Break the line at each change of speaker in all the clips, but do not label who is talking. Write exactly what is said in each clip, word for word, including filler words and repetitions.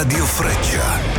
Radio Freccia.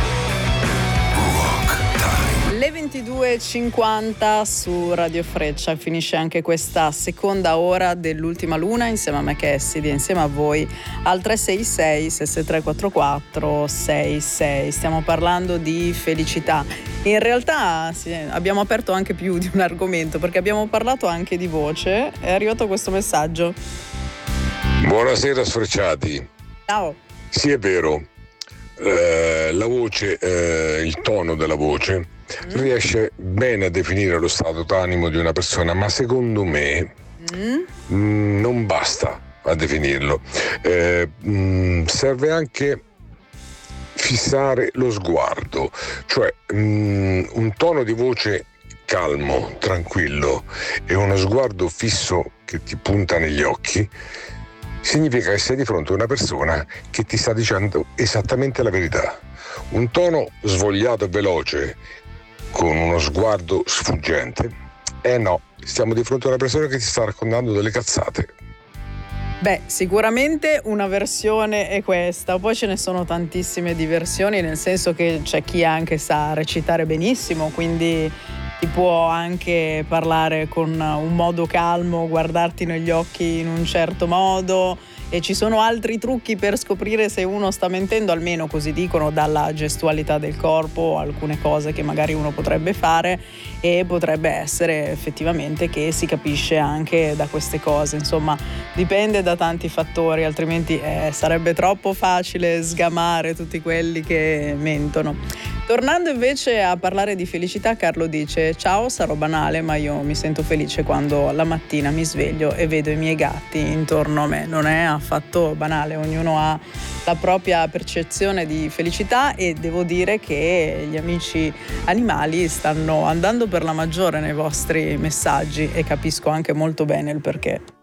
Le ventidue e cinquanta su Radio Freccia finisce anche questa seconda ora dell'ultima luna insieme a me Cassidy e insieme a voi al tre sei sei sei sei tre quattro quattro sei sei. Stiamo parlando di felicità. In realtà sì, abbiamo aperto anche più di un argomento perché abbiamo parlato anche di voce. È arrivato questo messaggio.
Buonasera sfrecciati.
Ciao.
Sì, è vero, eh, la voce, eh, il tono della voce mm. riesce bene a definire lo stato d'animo di una persona, ma secondo me mm. mh, non basta a definirlo. Eh, mh, serve anche fissare lo sguardo, cioè mh, un tono di voce calmo, tranquillo e uno sguardo fisso che ti punta negli occhi significa che sei di fronte a una persona che ti sta dicendo esattamente la verità. Un tono svogliato e veloce con uno sguardo sfuggente, eh no, stiamo di fronte a una persona che ti sta raccontando delle cazzate.
Beh, sicuramente una versione è questa, poi ce ne sono tantissime diversioni, nel senso che c'è chi anche sa recitare benissimo, quindi ti può anche parlare con un modo calmo, guardarti negli occhi in un certo modo, e ci sono altri trucchi per scoprire se uno sta mentendo, almeno così dicono, dalla gestualità del corpo, alcune cose che magari uno potrebbe fare, e potrebbe essere effettivamente che si capisce anche da queste cose. Insomma, dipende da tanti fattori, altrimenti eh, sarebbe troppo facile sgamare tutti quelli che mentono. Tornando invece a parlare di felicità, Carlo dice: ciao, sarò banale, ma io mi sento felice quando la mattina mi sveglio e vedo i miei gatti intorno a me. Non è affatto banale, ognuno ha la propria percezione di felicità, e devo dire che gli amici animali stanno andando per la maggiore nei vostri messaggi, e capisco anche molto bene il perché.